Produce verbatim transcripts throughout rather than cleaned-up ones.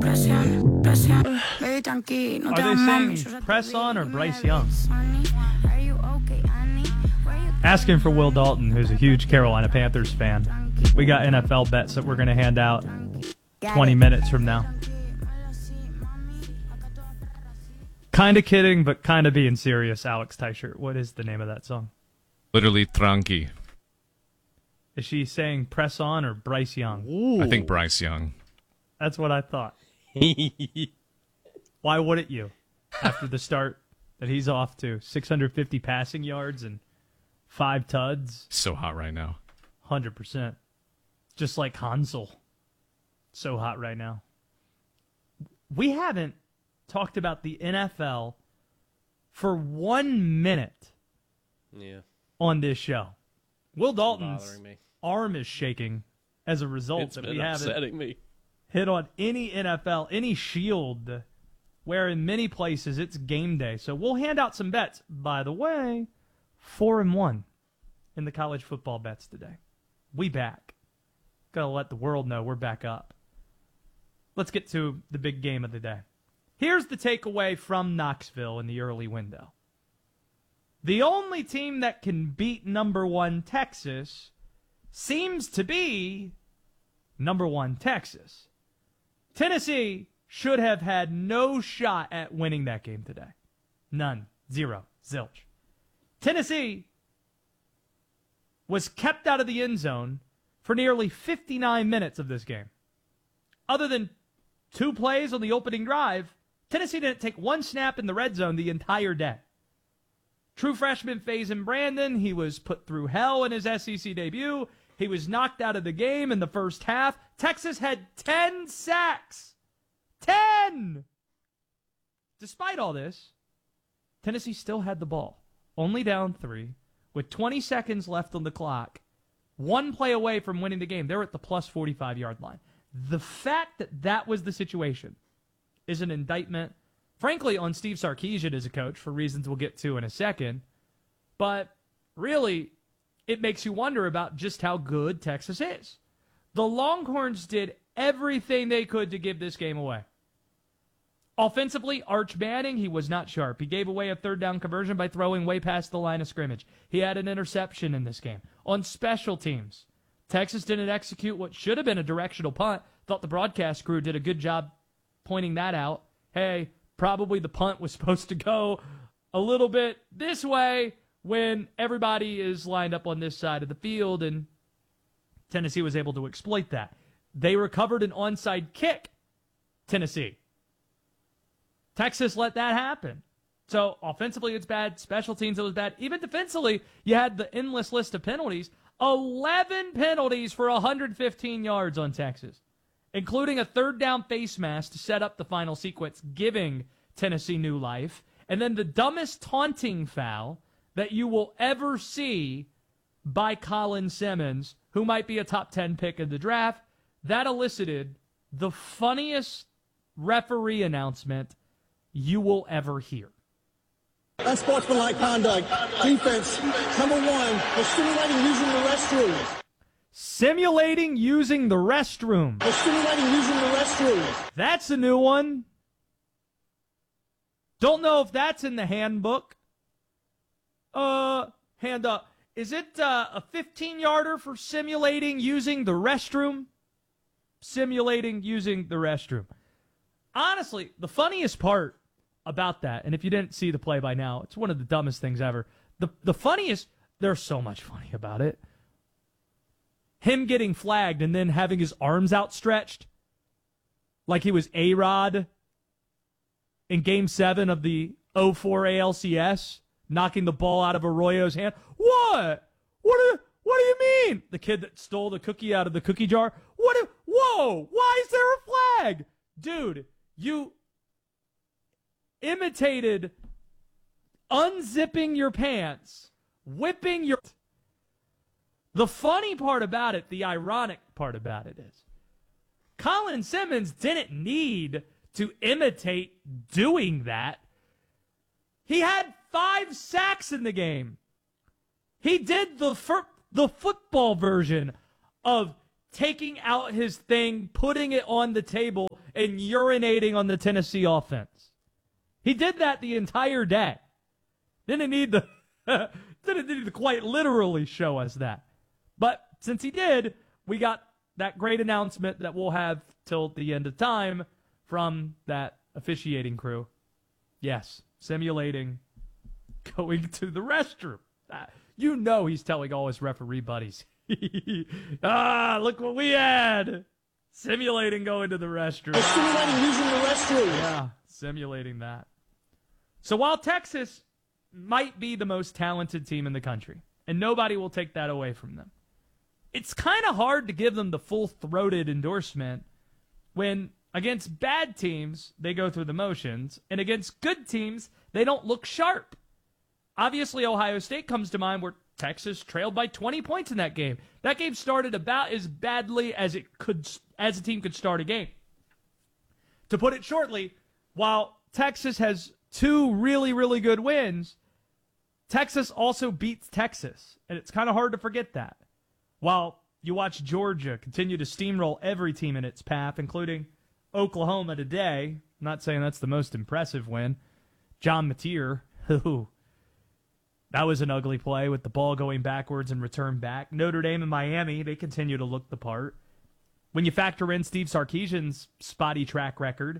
Are they saying press on or Bryce Young? Asking for Will Dalton, who's a huge Carolina Panthers fan. We got N F L bets that we're going to hand out twenty minutes from now. Kind of kidding, but kind of being serious, Alex Teichert. What is the name of that song? Literally Tranqui. Is she saying press on or Bryce Young? Ooh. I think Bryce Young. That's what I thought. Why wouldn't you? After the start that he's off to, six hundred fifty passing yards and five tuds. So hot right now. one hundred percent. Just like Hansel. So hot right now. We haven't talked about the N F L for one minute yeah. on this show. Will Dalton's arm is shaking as a result it's that been we haven't me. hit on any N F L, any shield, where in many places it's game day. So we'll hand out some bets. By the way, four and one in the college football bets today. We back. Gotta let the world know we're back up. Let's get to the big game of the day. Here's the takeaway from Knoxville in the early window. The only team that can beat number one Texas seems to be number one Texas. Tennessee should have had no shot at winning that game today. None. Zero. Zilch. Tennessee was kept out of the end zone for nearly fifty-nine minutes of this game. Other than two plays on the opening drive, Tennessee didn't take one snap in the red zone the entire day. True freshman Faison Brandon, he was put through hell in his S E C debut. He was knocked out of the game in the first half. Texas had ten sacks. ten! Despite all this, Tennessee still had the ball. Only down three, with twenty seconds left on the clock. One play away from winning the game. They're at the plus forty-five-yard line. The fact that that was the situation is an indictment, frankly, on Steve Sarkisian as a coach, for reasons we'll get to in a second. But really, it makes you wonder about just how good Texas is. The Longhorns did everything they could to give this game away. Offensively, Arch Manning, he was not sharp. He gave away a third down conversion by throwing way past the line of scrimmage. He had an interception in this game. On special teams, Texas didn't execute what should have been a directional punt. Thought the broadcast crew did a good job pointing that out. Hey, probably the punt was supposed to go a little bit this way when everybody is lined up on this side of the field, and Tennessee was able to exploit that. They recovered an onside kick, Tennessee. Texas let that happen. So offensively, it's bad. Special teams, it was bad. Even defensively, you had the endless list of penalties. eleven penalties for one hundred fifteen yards on Texas, including a third down face mask to set up the final sequence, giving Tennessee new life. And then the dumbest taunting foul that you will ever see by Colin Simmons, who might be a top ten pick in the draft. That elicited the funniest referee announcement you will ever hear. Unsportsmanlike conduct. Defense, number one, was simulating using the restroom. Simulating using the restroom. Was simulating using the restroom. That's a new one. Don't know if that's in the handbook. Uh, hand up. Is it uh, a fifteen-yarder for simulating using the restroom? Simulating using the restroom. Honestly, the funniest part about that, and if you didn't see the play by now, it's one of the dumbest things ever. The the funniest, there's so much funny about it. Him getting flagged and then having his arms outstretched like he was A-Rod in Game seven of the oh four A L C S, knocking the ball out of Arroyo's hand. What? What do, what do you mean? The kid that stole the cookie out of the cookie jar? What? Do, whoa, why is there a flag? Dude, you imitated unzipping your pants, whipping your... The funny part about it, the ironic part about it is, Colin Simmons didn't need to imitate doing that. He had five sacks in the game. He did the fir- the football version of taking out his thing, putting it on the table, and urinating on the Tennessee offense. He did that the entire day. Didn't need to, didn't need to quite literally show us that. But since he did, we got that great announcement that we'll have till the end of time from that officiating crew. Yes, simulating going to the restroom. Uh, you know he's telling all his referee buddies, ah, look what we had. Simulating going to the restroom. They're simulating using the restroom. Yeah, simulating that. So while Texas might be the most talented team in the country, and nobody will take that away from them, it's kind of hard to give them the full-throated endorsement when against bad teams, they go through the motions, and against good teams, they don't look sharp. Obviously, Ohio State comes to mind where Texas trailed by twenty points in that game. That game started about as badly as it could, as a team could start a game. To put it shortly, while Texas has two really, really good wins, Texas also beats Texas, and it's kind of hard to forget that. While you watch Georgia continue to steamroll every team in its path, including Oklahoma today. I'm not saying that's the most impressive win. John Mateer, who that was an ugly play with the ball going backwards and return back. Notre Dame and Miami, they continue to look the part. When you factor in Steve Sarkisian's spotty track record,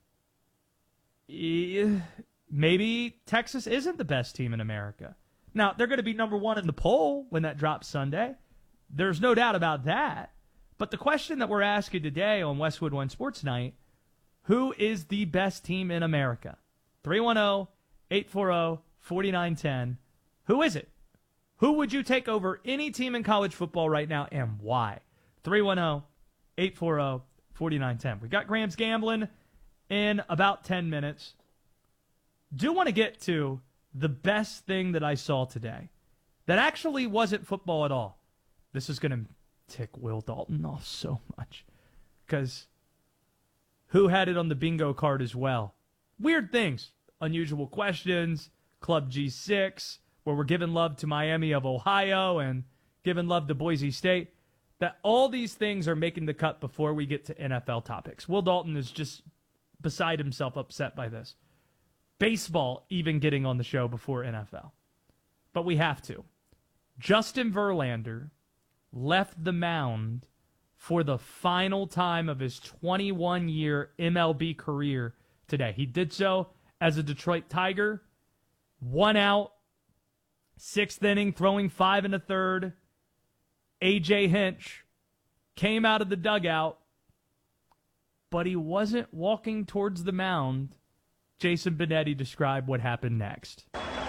maybe Texas isn't the best team in America. Now, they're going to be number one in the poll when that drops Sunday. There's no doubt about that. But the question that we're asking today on Westwood One Sports Night, who is the best team in America? three one zero, eight four zero, four nine one zero. Who is it? Who would you take over any team in college football right now, and why? three one zero, eight four zero, four nine one zero. We got Graham's Gambling in about ten minutes. Do want to get to the best thing that I saw today that actually wasn't football at all. This is going to tick Will Dalton off so much because who had it on the bingo card as well? Weird things, unusual questions, Club G six, where we're giving love to Miami of Ohio and giving love to Boise State. That all these things are making the cut before we get to N F L topics. Will Dalton is just beside himself upset by this. Baseball even getting on the show before N F L. But we have to. Justin Verlander left the mound for the final time of his twenty-one-year M L B career today. He did so as a Detroit Tiger. One out, sixth inning, throwing five and a third. A J Hinch came out of the dugout, but he wasn't walking towards the mound. Jason Benetti described what happened next.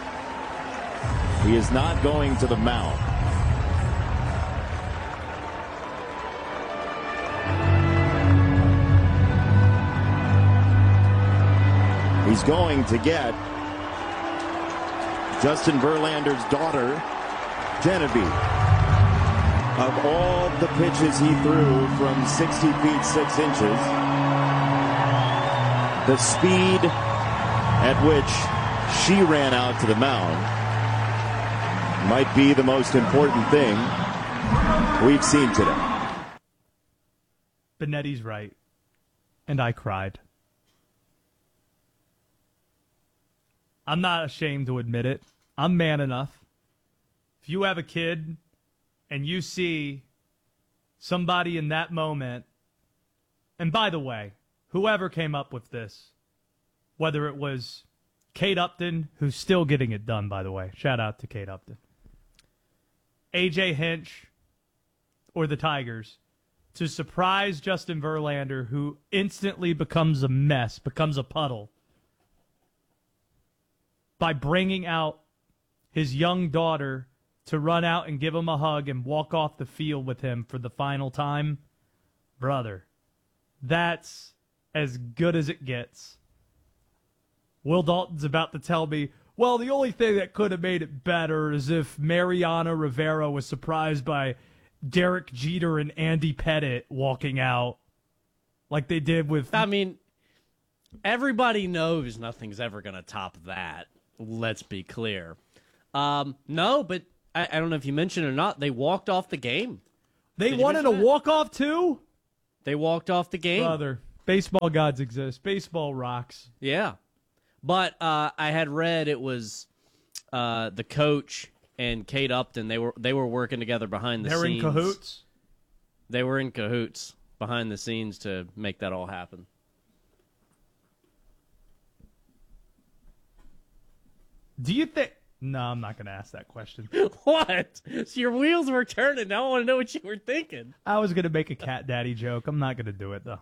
He is not going to the mound. He's going to get Justin Verlander's daughter, Genevieve. Of all the pitches he threw from sixty feet six inches, the speed at which she ran out to the mound might be the most important thing we've seen today. Benetti's right, and I cried. I'm not ashamed to admit it. I'm man enough. If you have a kid and you see somebody in that moment, and by the way, whoever came up with this, whether it was Kate Upton, who's still getting it done, by the way. Shout out to Kate Upton. A J Hinch or the Tigers, to surprise Justin Verlander, who instantly becomes a mess, becomes a puddle, by bringing out his young daughter to run out and give him a hug and walk off the field with him for the final time. Brother, that's as good as it gets. Will Dalton's about to tell me, well, the only thing that could have made it better is if Mariano Rivera was surprised by Derek Jeter and Andy Pettit walking out like they did with... I mean, everybody knows nothing's ever going to top that. Let's be clear. Um, no, but I, I don't know if you mentioned it or not, they walked off the game. They Did you wanted a mention that? walk-off, too? They walked off the game. Brother, baseball gods exist. Baseball rocks. Yeah. But uh, I had read it was uh, the coach and Kate Upton. They were they were working together behind the They're scenes. in cahoots? They were in cahoots behind the scenes to make that all happen. Do you think... No, I'm not going to ask that question. What? So your wheels were turning. Now I want to know what you were thinking. I was going to make a cat daddy joke. I'm not going to do it, though.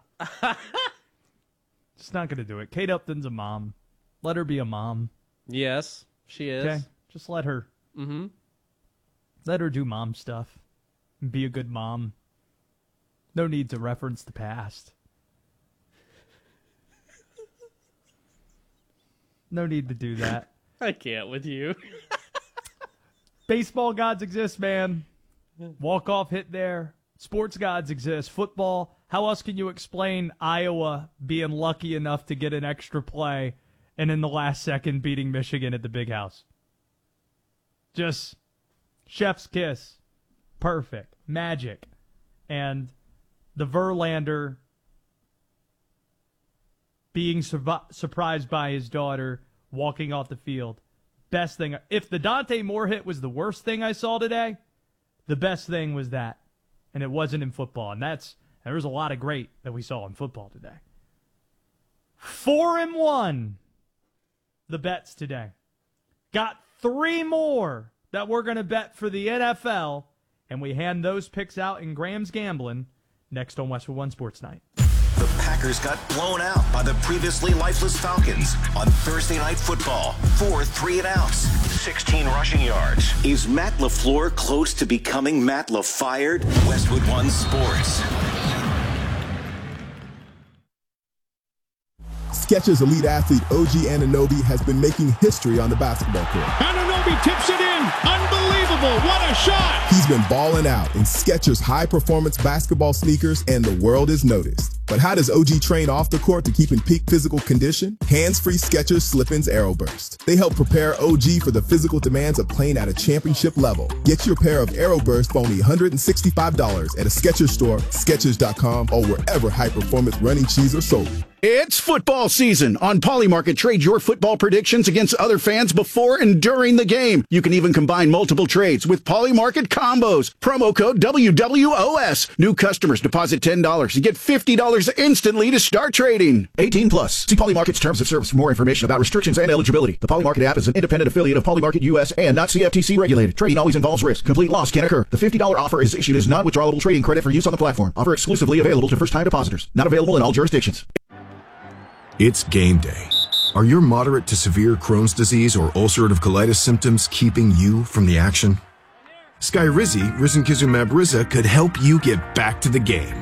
Just not going to do it. Kate Upton's a mom. Let her be a mom. Yes, she is. Okay? Just let her. Mm-hmm. Let her do mom stuff. And be a good mom. No need to reference the past. No need to do that. I can't with you. Baseball gods exist, man. Walk-off hit there. Sports gods exist. Football. How else can you explain Iowa being lucky enough to get an extra play and in the last second beating Michigan at the Big House? Just chef's kiss. Perfect. Magic. And the Verlander being survi- surprised by his daughter walking off the field. Best thing. If the Dante Moore hit was the worst thing I saw today, the best thing was that. And it wasn't in football. And that's there was a lot of great that we saw in football today. Four and one. The bets today. Got three more that we're going to bet for the N F L. And we hand those picks out in Graham's Gambling next on Westwood One Sports Night. The Packers got blown out by the previously lifeless Falcons on Thursday Night Football. Four three and outs, sixteen rushing yards. Is Matt LaFleur close to becoming Matt LaFired? Westwood One Sports. Skechers elite athlete O G Anunoby has been making history on the basketball court. Anunoby tips it in. Unbelievable. What a shot. He's been balling out in Skechers high-performance basketball sneakers, and the world is noticed. But how does O G train off the court to keep in peak physical condition? Hands-free Skechers Slip-ins Aeroburst. They help prepare O G for the physical demands of playing at a championship level. Get your pair of Aeroburst for only one hundred sixty-five dollars at a Skechers store, Skechers dot com, or wherever high-performance running shoes are sold. It's football season. On Polymarket, trade your football predictions against other fans before and during the game. You can even combine multiple trades with Polymarket combos. Promo code W W O S. New customers deposit ten dollars and get fifty dollars instantly to start trading. eighteen plus. See Polymarket's terms of service for more information about restrictions and eligibility. The Polymarket app is an independent affiliate of Polymarket U S and not C F T C regulated. Trading always involves risk. Complete loss can occur. The fifty dollars offer is issued as non-withdrawable trading credit for use on the platform. Offer exclusively available to first-time depositors. Not available in all jurisdictions. It's game day. Are your moderate to severe Crohn's disease or ulcerative colitis symptoms keeping you from the action? Skyrizi, risankizumab Riza, could help you get back to the game.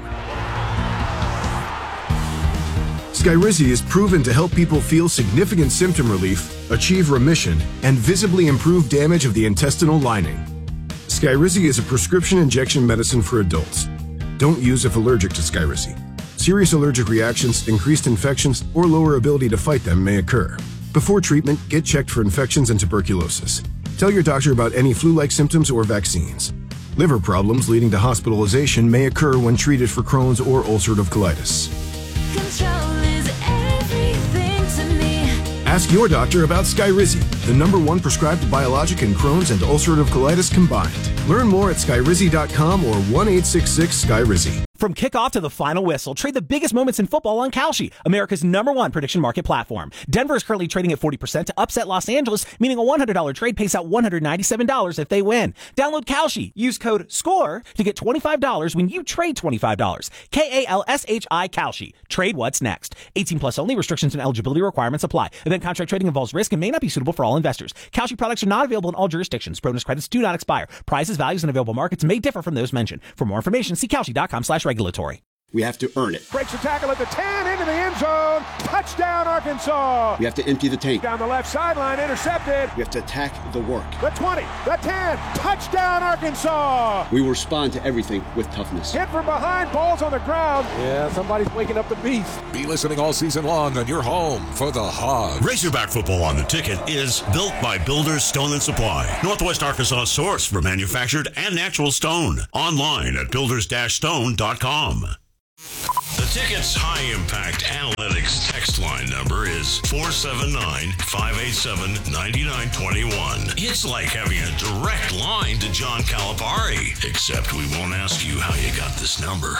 Skyrizi is proven to help people feel significant symptom relief, achieve remission, and visibly improve damage of the intestinal lining. Skyrizi is a prescription injection medicine for adults. Don't use if allergic to Skyrizi. Serious allergic reactions, increased infections, or lower ability to fight them may occur. Before treatment, get checked for infections and tuberculosis. Tell your doctor about any flu-like symptoms or vaccines. Liver problems leading to hospitalization may occur when treated for Crohn's or ulcerative colitis. Control is everything to me. Ask your doctor about Skyrizi, the number one prescribed biologic in Crohn's and ulcerative colitis combined. Learn more at skyrizi dot com or one eight six six Skyrizi. From kickoff to the final whistle, trade the biggest moments in football on Kalshi, America's number one prediction market platform. Denver is currently trading at forty percent to upset Los Angeles, meaning a one hundred dollars trade pays out one hundred ninety-seven dollars if they win. Download Kalshi. Use code SCORE to get twenty-five dollars when you trade twenty-five dollars. K A L S H I Kalshi. Trade what's next. eighteen plus only. Restrictions and eligibility requirements apply. Event contract trading involves risk and may not be suitable for all investors. Kalshi products are not available in all jurisdictions. Bonus credits do not expire. Prices, values, and available markets may differ from those mentioned. For more information, see Kalshi dot com slash regulatory. We have to earn it. Breaks a tackle at the ten, into the end zone. down. Touchdown, Arkansas. We have to empty the tank. Down the left sideline, intercepted. We have to attack the work. The twenty, the ten, touchdown, Arkansas. We will respond to everything with toughness. Hit from behind, balls on the ground. Yeah, somebody's waking up the beast. Be listening all season long on your home for the Hogs. Razorback football on the ticket is built by Builders Stone and Supply, Northwest Arkansas source for manufactured and natural stone. Online at builders dash stone dot com. The Ticket's high-impact analytics text line number is four seven nine, five eight seven, nine nine two one. It's like having a direct line to John Calipari, except we won't ask you how you got this number.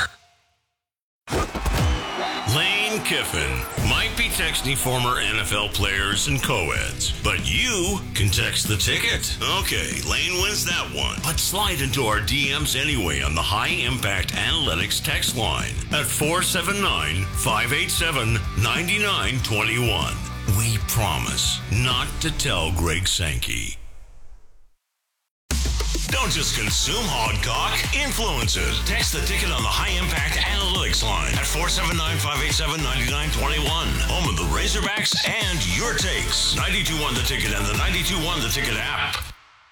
Lane Kiffin might be texting former N F L players and co-eds, but you can text the ticket. Okay, Lane wins that one. But slide into our D Ms anyway on the High Impact Analytics text line at four seven nine, five eight seven, nine nine two one. We promise not to tell Greg Sankey. Don't just consume Hogcock, influence it. Text the ticket on the High Impact Analytics line at four seven nine, five eight seven, nine nine two one. Home of the Razorbacks and your takes. ninety-two point one The Ticket and the ninety-two point one The Ticket app.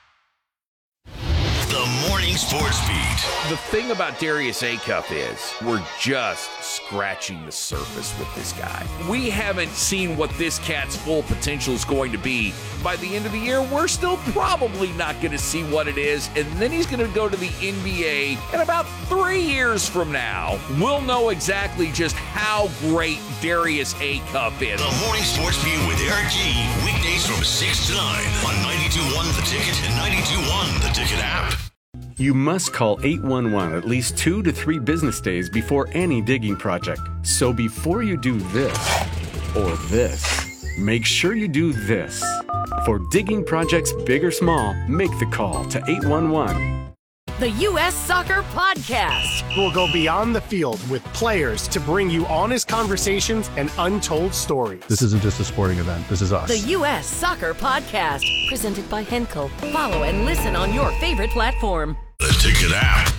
The Morning Sports Beat. The thing about Darius Acuff is we're just scratching the surface with this guy. We haven't seen what this cat's full potential is going to be. By the end of the year, we're still probably not going to see what it is, and then he's going to go to the N B A, and about three years from now, we'll know exactly just how great Darius Acuff is. The Morning Sports Beat with Eric G. Weekdays from six to nine on ninety-two point one The Ticket and ninety-two point one The Ticket app. You must call eight one one at least two to three business days before any digging project. So before you do this or this, make sure you do this. For digging projects big or small, make the call to eight one one. The U S Soccer Podcast. We'll go beyond the field with players to bring you honest conversations and untold stories. This isn't just a sporting event. This is us. The U S Soccer Podcast. Presented by Henkel. Follow and listen on your favorite platform. The Ticket app.